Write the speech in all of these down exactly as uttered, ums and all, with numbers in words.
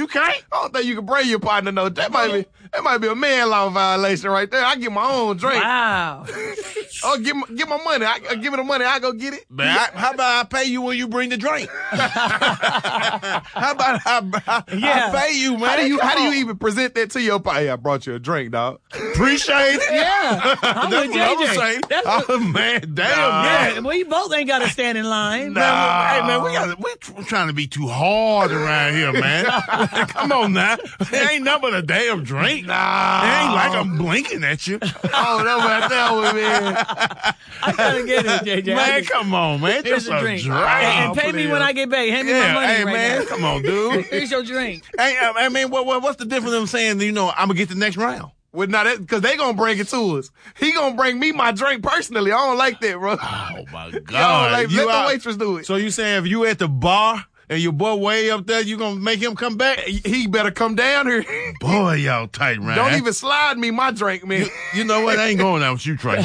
can't? I don't think you can bring your partner, no. That might be that might be a man law violation right there. I get my own drink. Wow. Oh, give my, give my money. I, I give me the money. I go get it. Man, I, how about I pay you when you bring the drink? How about I, I, Yeah. I pay you, man? How do you Come how do you on. even present that to your partner? Hey, I brought you a drink, dog. Appreciate it. Yeah. I'm That's with what I J J. was saying. That's what, Oh, man, damn, Nah. man. yeah, well, you both ain't got to stand in line. Man, hey, man, we got we tr- trying to be too hard around here, man. Come on now. It ain't nothing but a damn drink. Nah. It ain't like I'm blinking at you. I don't know about that one, man. I gotta get it, J J. I Man, just- come on, man. Here's Just a a drink. drink. And, and pay put me it when in. I get paid. Hand me Yeah, my money hey, right man, now. come on, dude. Here's your drink. Hey, I I mean, what, what, what's the difference in saying, you know, I'm going to get the next round? Well, not that because they gonna bring it to us. He gonna bring me my drink personally. I don't like that, bro. Oh, my God. Yo, like, You let out- the waitress do it. So you saying if you at the bar and your boy way up there, you going to make him come back? He better come down here. Boy, y'all tight, man. Don't even slide me my drink, man. You know what? I ain't going out with you, Trey.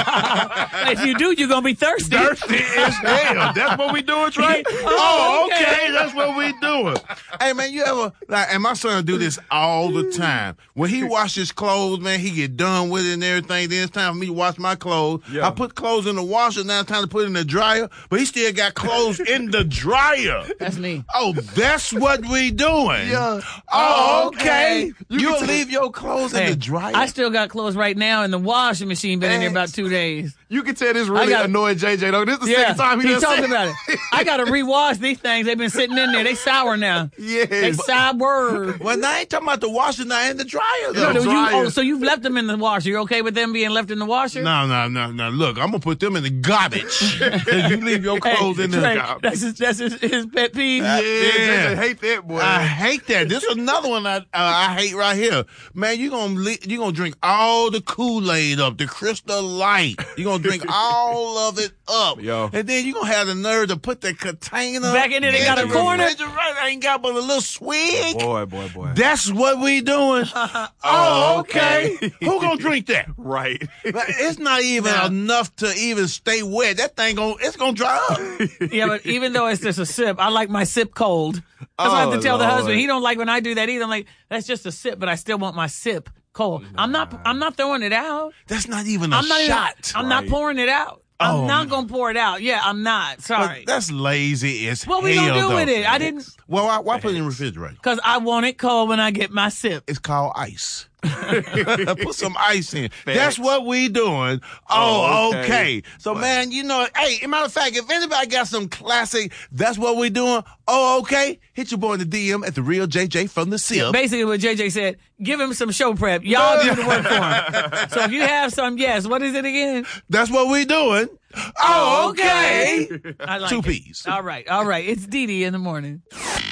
If you do, you're gonna be thirsty. Thirsty as hell. That's what we doing, Trey? Oh, Oh, okay. okay. That's what we doing. Hey, man, you ever, like, and my son do this all the time. When he wash his clothes, man, he get done with it and everything. Then it's time for me to wash my clothes. Yeah. I put clothes in the washer. Now it's time to put it in the dryer. But he still got clothes in the dryer. That's me. Oh, that's what we doing. Yeah. Oh, okay. You You'll can t- leave your clothes in Hey, the dryer. I still got clothes right now in the washing machine. Been in there about two days. You can tell this really I got- annoyed J J though. This is the Yeah, second time he, he done talked said about it. I got to rewash these things. They've been sitting in there. They sour now. They Yes. sour. well, now I ain't talking about the washer, now in the dryer, though. No, you, dryer. oh, so you've left them in the washer. You're okay with them being left in the washer? No, no, no, no. Look, I'm gonna put them in the garbage. You leave your Hey, clothes in the Trey, garbage. that's his, that's his, his pet peeve. Yeah, Yeah. J J hate that boy. I hate that. This is another one I uh, I hate right here. Man, you gonna le- you gonna drink all the Kool-Aid up, the Crystal Light. You gonna drink all of it up, Yo. and then you gonna have the nerve to put the container Back in there, they got a the corner? refrigerator. I ain't got but a little swig. boy, boy, boy. That's what we doing. Oh, okay. Who gonna drink that? Right. Like, it's not even Nah. enough to even stay wet. That thing gon' it's gonna dry up. Yeah, but even though it's just a sip, I like my sip cold. That's what I have to Oh, tell the Lord. husband. He don't like when I do that either. I'm like, that's just a sip, but I still want my sip cold. I'm not. I'm not throwing it out. That's not even a I'm not. even- shot. I'm not Right. pouring it out. I'm Oh, not no. gonna pour it out. Yeah, I'm not. But Sorry. that's lazy as What we hell. gonna do though. with it? I didn't, Well, why, why put it in the refrigerator? cause I want it cold when I get my sip. It's called ice. Put some ice in. That's what we doing. Oh, Oh, okay. okay. So, man, you know, hey, as a matter of fact, if anybody got some classic, that's what we doing. Oh, okay. Hit your boy in the D M at the real J J from the Sip. Basically, what J J said, give him some show prep. Y'all do the work for him. So if you have some, yes. What is it again? That's what we doing. Oh, okay. I like Two it. peas. All right, all right. It's Dee Dee in the morning.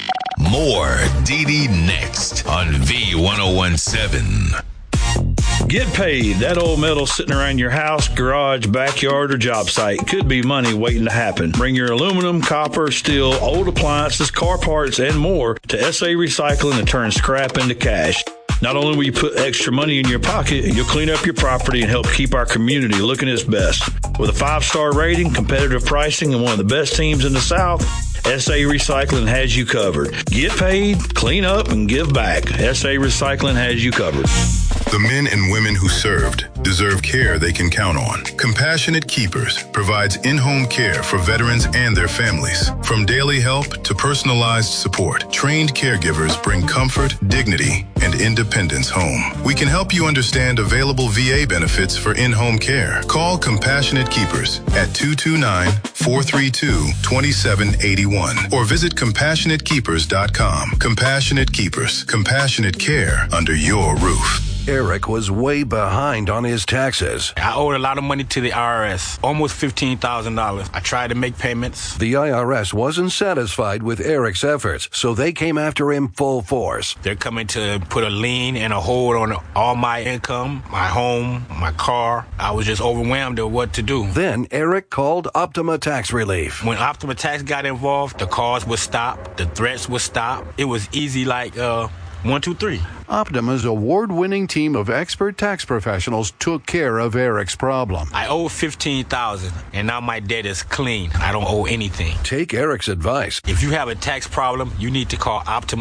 More D D next on V ten seventeen. Get paid. That old metal sitting around your house, garage, backyard, or job site could be money waiting to happen. Bring your aluminum, copper, steel, old appliances, car parts, and more to S A Recycling and turn scrap into cash. Not only will you put extra money in your pocket, you'll clean up your property and help keep our community looking its best. With a five-star rating, competitive pricing, and one of the best teams in the South, S A Recycling has you covered. Get paid, clean up, and give back. S A Recycling has you covered. The men and women who served deserve care they can count on. Compassionate Keepers provides in-home care for veterans and their families. From daily help to personalized support, trained caregivers bring comfort, dignity, and independence home. We can help you understand available V A benefits for in-home care. Call Compassionate Keepers at two two nine, four three two, two seven eight one or visit compassionate keepers dot com. Compassionate Keepers. Compassionate care under your roof. Eric was way behind on his taxes. I owed a lot of money to the I R S, almost fifteen thousand dollars. I tried to make payments. The I R S wasn't satisfied with Eric's efforts, so they came after him full force. They're coming to put a lien and a hold on all my income, my home, my car. I was just overwhelmed at what to do. Then Eric called Optima Tax Relief. When Optima Tax got involved, the calls would stop, the threats would stop. It was easy like uh, one, two, three. Optima's award-winning team of expert tax professionals took care of Eric's problem. I owed fifteen thousand dollars, and now my debt is clean. I don't owe anything. Take Eric's advice. If you have a tax problem, you need to call Optima